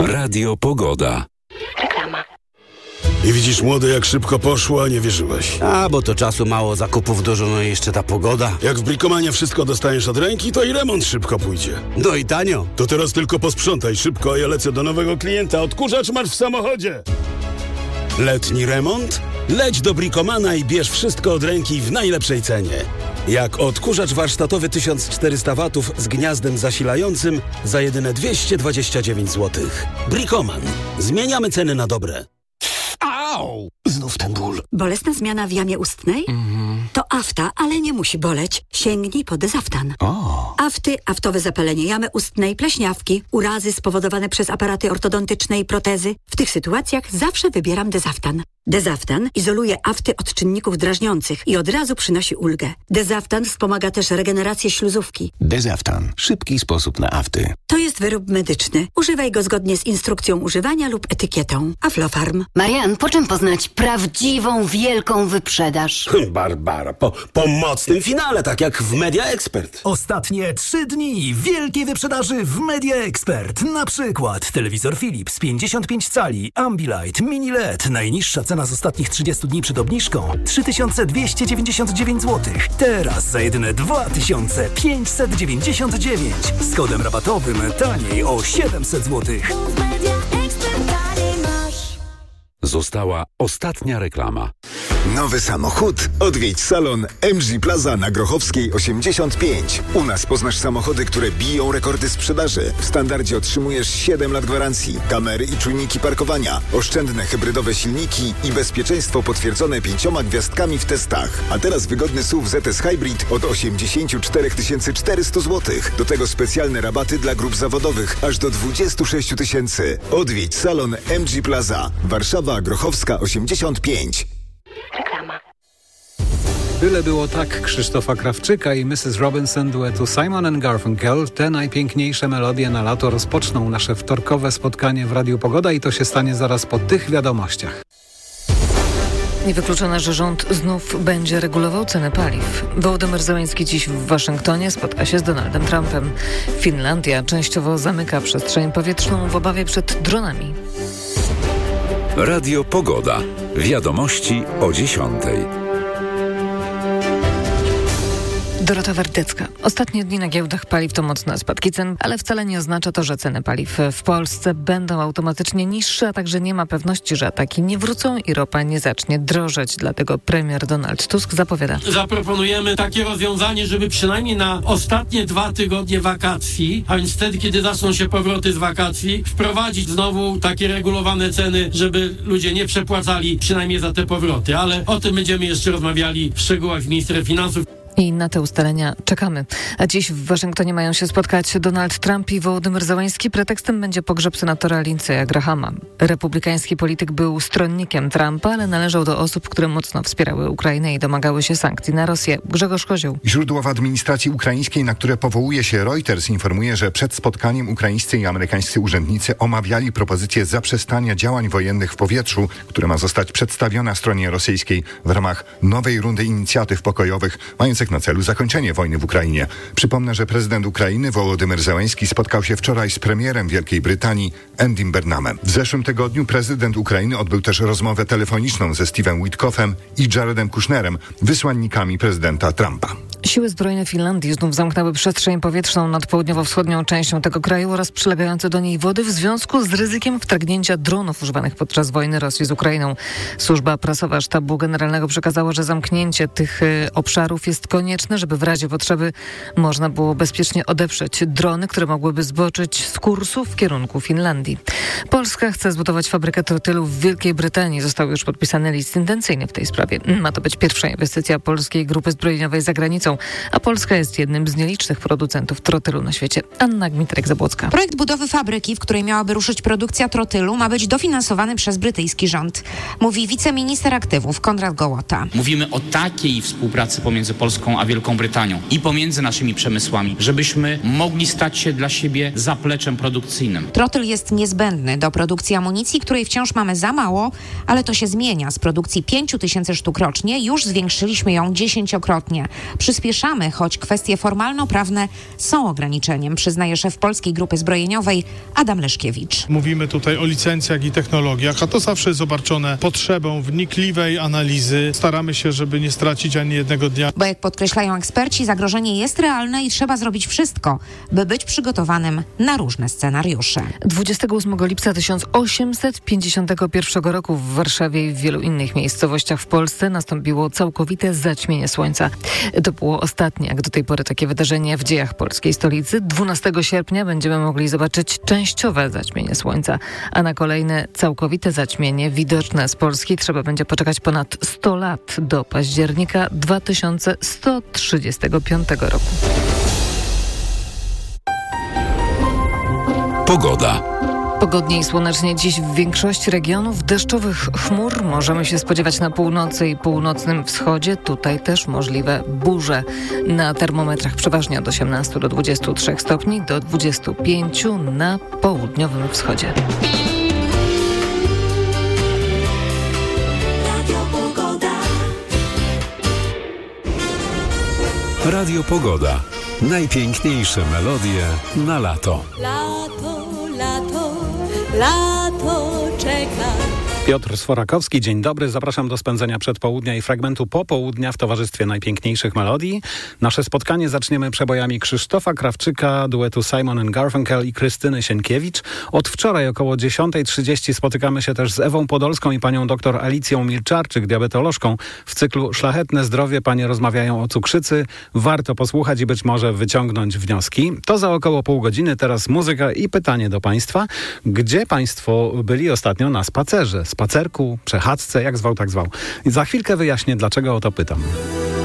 Radio Pogoda. Reklama. I widzisz, młody, jak szybko poszło, a nie wierzyłeś. Bo to czasu mało, zakupów dużo, no i jeszcze ta pogoda. Jak w Bricomanie wszystko dostaniesz od ręki, to i remont szybko pójdzie. No i tanio. To teraz tylko posprzątaj szybko, a ja lecę do nowego klienta. Odkurzacz masz w samochodzie. Letni remont? Leć do Bricomana i bierz wszystko od ręki w najlepszej cenie. Jak odkurzacz warsztatowy 1400 W z gniazdem zasilającym za jedyne 229 zł. Bricoman. Zmieniamy ceny na dobre. Au! Znów ten ból. Bolesna zmiana w jamie ustnej? To afta, ale nie musi boleć. Sięgnij po Dezaftan. Afty, aftowe zapalenie jamy ustnej, pleśniawki, urazy spowodowane przez aparaty ortodontyczne i protezy. W tych sytuacjach zawsze wybieram Dezaftan. Dezaftan izoluje afty od czynników drażniących i od razu przynosi ulgę. Dezaftan wspomaga też regenerację śluzówki. Dezaftan. Szybki sposób na afty. To jest wyrób medyczny. Używaj go zgodnie z instrukcją używania lub etykietą. Aflofarm. Marian, po czym poznać prawdziwą, wielką wyprzedaż? Barbara, po mocnym finale, tak jak w Media Expert. Ostatnie 3 dni wielkiej wyprzedaży w Media Expert. Na przykład telewizor Philips 55 cali, Ambilight, Mini LED. Najniższa cena z ostatnich 30 dni przed obniżką 3299 zł. Teraz za jedyne 2599. Z kodem rabatowym taniej o 700 zł. Została ostatnia reklama. Nowy samochód? Odwiedź salon MG Plaza na Grochowskiej 85. U nas poznasz samochody, które biją rekordy sprzedaży. W standardzie otrzymujesz 7 lat gwarancji, kamery i czujniki parkowania, oszczędne hybrydowe silniki i bezpieczeństwo potwierdzone 5 gwiazdkami w testach. A teraz wygodny SUV ZS Hybrid od 84 400 zł. Do tego specjalne rabaty dla grup zawodowych aż do 26 000. Odwiedź salon MG Plaza. Warszawa, Grochowska 85. Reklama. Tyle było tak Krzysztofa Krawczyka i Mrs. Robinson duetu Simon & Garfunkel. Te najpiękniejsze melodie na lato rozpoczną nasze wtorkowe spotkanie w Radiu Pogoda i to się stanie zaraz po tych wiadomościach. Niewykluczone, że rząd znów będzie regulował ceny paliw. Wołodymyr Zełenski dziś w Waszyngtonie spotka się z Donaldem Trumpem. Finlandia częściowo zamyka przestrzeń powietrzną w obawie przed dronami. Radio Pogoda. Wiadomości o 10. Dorota Wardecka. Ostatnie dni na giełdach paliw to mocne spadki cen, ale wcale nie oznacza to, że ceny paliw w Polsce będą automatycznie niższe, a także nie ma pewności, że ataki nie wrócą i ropa nie zacznie drożeć. Dlatego premier Donald Tusk zapowiada. Zaproponujemy takie rozwiązanie, żeby przynajmniej na ostatnie 2 tygodnie wakacji, a więc wtedy, kiedy zaczną się powroty z wakacji, wprowadzić znowu takie regulowane ceny, żeby ludzie nie przepłacali przynajmniej za te powroty. Ale o tym będziemy jeszcze rozmawiali w szczegółach z ministrem finansów. I na te ustalenia czekamy. A dziś w Waszyngtonie mają się spotkać Donald Trump i Wołodymyr Zełenski. Pretekstem będzie pogrzeb senatora Lindsey'a Grahama. Republikański polityk był stronnikiem Trumpa, ale należał do osób, które mocno wspierały Ukrainę i domagały się sankcji na Rosję. Grzegorz Kozioł. Źródło w administracji ukraińskiej, na które powołuje się Reuters, informuje, że przed spotkaniem ukraińscy i amerykańscy urzędnicy omawiali propozycję zaprzestania działań wojennych w powietrzu, które ma zostać przedstawiona stronie rosyjskiej w ramach nowej rundy inicjatyw pokojowych, mających na celu zakończenie wojny w Ukrainie. Przypomnę, że prezydent Ukrainy Wołodymyr Zełenski spotkał się wczoraj z premierem Wielkiej Brytanii Andym Burnhamem. W zeszłym tygodniu prezydent Ukrainy odbył też rozmowę telefoniczną ze Steve'em Witkoffem i Jaredem Kushnerem, wysłannikami prezydenta Trumpa. Siły zbrojne Finlandii znów zamknęły przestrzeń powietrzną nad południowo-wschodnią częścią tego kraju oraz przylegające do niej wody w związku z ryzykiem wtargnięcia dronów używanych podczas wojny Rosji z Ukrainą. Służba prasowa Sztabu Generalnego przekazała, że zamknięcie tych obszarów jest konieczne, żeby w razie potrzeby można było bezpiecznie odeprzeć drony, które mogłyby zboczyć z kursu w kierunku Finlandii. Polska chce zbudować fabrykę trotylu w Wielkiej Brytanii. Został już podpisany list intencyjny w tej sprawie. Ma to być pierwsza inwestycja polskiej grupy zbrojeniowej za granicą, a Polska jest jednym z nielicznych producentów trotylu na świecie. Anna Gmitrek-Zabłocka. Projekt budowy fabryki, w której miałaby ruszyć produkcja trotylu, ma być dofinansowany przez brytyjski rząd. Mówi wiceminister aktywów Konrad Gołota. Mówimy o takiej współpracy pomiędzy Polską Polską a Wielką Brytanią i pomiędzy naszymi przemysłami, żebyśmy mogli stać się dla siebie zapleczem produkcyjnym. Trotyl jest niezbędny do produkcji amunicji, której wciąż mamy za mało, ale to się zmienia. Z produkcji 5000 sztuk rocznie już zwiększyliśmy ją 10-krotnie. Przyspieszamy, choć kwestie formalno-prawne są ograniczeniem, przyznaje szef Polskiej Grupy Zbrojeniowej Adam Leszkiewicz. Mówimy tutaj o licencjach i technologiach, a to zawsze jest obarczone potrzebą wnikliwej analizy. Staramy się, żeby nie stracić ani jednego dnia. Bo jak podkreślają eksperci, zagrożenie jest realne i trzeba zrobić wszystko, by być przygotowanym na różne scenariusze. 28 lipca 1851 roku w Warszawie i w wielu innych miejscowościach w Polsce nastąpiło całkowite zaćmienie słońca. To było ostatnie, jak do tej pory, takie wydarzenie w dziejach polskiej stolicy. 12 sierpnia będziemy mogli zobaczyć częściowe zaćmienie słońca, a na kolejne całkowite zaćmienie widoczne z Polski trzeba będzie poczekać ponad 100 lat, do października 2135 roku. Pogoda. Pogodnie i słonecznie dziś w większości regionów. Deszczowych chmur możemy się spodziewać na północy i północnym wschodzie. Tutaj też możliwe burze. Na termometrach przeważnie od 18 do 23 stopni, do 25 na południowym wschodzie. Radio Pogoda. Najpiękniejsze melodie na lato. Lato czeka. Piotr Sforakowski, dzień dobry. Zapraszam do spędzenia przedpołudnia i fragmentu popołudnia w towarzystwie najpiękniejszych melodii. Nasze spotkanie zaczniemy przebojami Krzysztofa Krawczyka, duetu Simon & Garfunkel i Krystyny Sienkiewicz. Od wczoraj około 10:30 spotykamy się też z Ewą Podolską i panią dr Alicją Milczarczyk, diabetolożką. W cyklu Szlachetne zdrowie panie rozmawiają o cukrzycy. Warto posłuchać i być może wyciągnąć wnioski. To za około pół godziny. Teraz muzyka i pytanie do państwa. Gdzie państwo byli ostatnio na spacerze? Spacerku, przechadzce, jak zwał, tak zwał. I za chwilkę wyjaśnię, dlaczego o to pytam.